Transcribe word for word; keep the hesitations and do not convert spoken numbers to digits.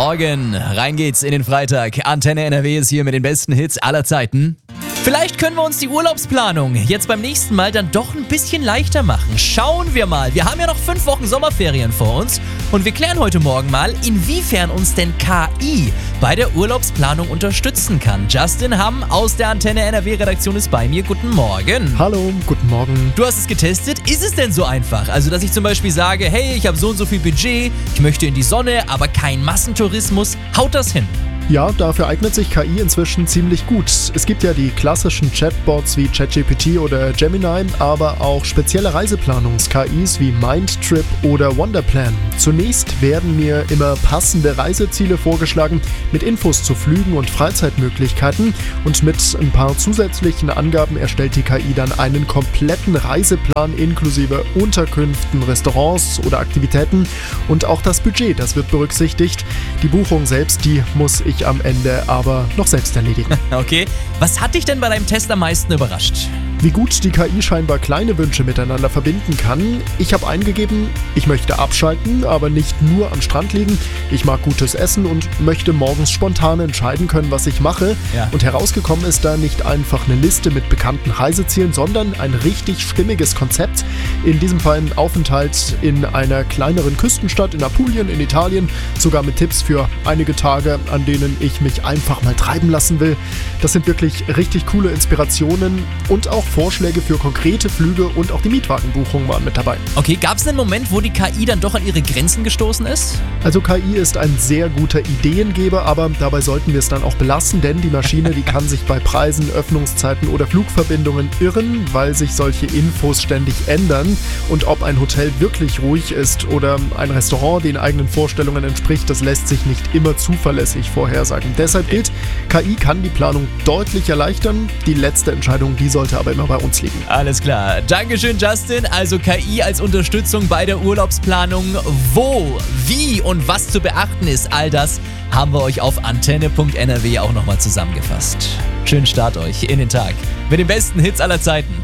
Morgen, rein geht's in den Freitag. Antenne N R W ist hier mit den besten Hits aller Zeiten. Vielleicht können wir uns die Urlaubsplanung jetzt beim nächsten Mal dann doch ein bisschen leichter machen. Schauen wir mal. Wir haben ja noch fünf Wochen Sommerferien vor uns und wir klären heute Morgen mal, inwiefern uns denn K I bei der Urlaubsplanung unterstützen kann. Justin Hamm aus der Antenne N R W-Redaktion ist bei mir. Guten Morgen. Hallo, guten Morgen. Du hast es getestet. Ist es denn so einfach? Also, dass ich zum Beispiel sage, hey, ich habe so und so viel Budget, ich möchte in die Sonne, aber kein Massentourismus. Haut das hin? Ja, dafür eignet sich K I inzwischen ziemlich gut. Es gibt ja die klassischen Chatbots wie ChatGPT oder Gemini, aber auch spezielle Reiseplanungs-K Is wie Mindtrip oder Wonderplan. Zunächst werden mir immer passende Reiseziele vorgeschlagen mit Infos zu Flügen und Freizeitmöglichkeiten und mit ein paar zusätzlichen Angaben erstellt die K I dann einen kompletten Reiseplan inklusive Unterkünften, Restaurants oder Aktivitäten und auch das Budget, das wird berücksichtigt. Die Buchung selbst, die muss ich am Ende aber noch selbst erledigen. Okay, was hat dich denn bei deinem Test am meisten überrascht? Wie gut die K I scheinbar kleine Wünsche miteinander verbinden kann. Ich habe eingegeben, ich möchte abschalten, aber nicht nur am Strand liegen. Ich mag gutes Essen und möchte morgens spontan entscheiden können, was ich mache. Ja. Und herausgekommen ist da nicht einfach eine Liste mit bekannten Reisezielen, sondern ein richtig stimmiges Konzept. In diesem Fall ein Aufenthalt in einer kleineren Küstenstadt in Apulien in Italien, sogar mit Tipps für einige Tage, an denen ich mich einfach mal treiben lassen will. Das sind wirklich richtig coole Inspirationen und auch Vorschläge für konkrete Flüge und auch die Mietwagenbuchungen waren mit dabei. Okay, gab es einen Moment, wo die K I dann doch an ihre Grenzen gestoßen ist? Also K I ist ein sehr guter Ideengeber, aber dabei sollten wir es dann auch belassen, denn die Maschine, die kann sich bei Preisen, Öffnungszeiten oder Flugverbindungen irren, weil sich solche Infos ständig ändern. Und ob ein Hotel wirklich ruhig ist oder ein Restaurant den eigenen Vorstellungen entspricht, das lässt sich nicht immer zuverlässig vorhersagen. Deshalb gilt, K I kann die Planung deutlich erleichtern. Die letzte Entscheidung, die sollte aber immer bei uns liegen. Alles klar. Dankeschön, Justin. Also K I als Unterstützung bei der Urlaubsplanung. Wo, wie und was zu beachten ist, all das haben wir euch auf antenne punkt n r w auch nochmal zusammengefasst. Schönen Start euch in den Tag mit den besten Hits aller Zeiten.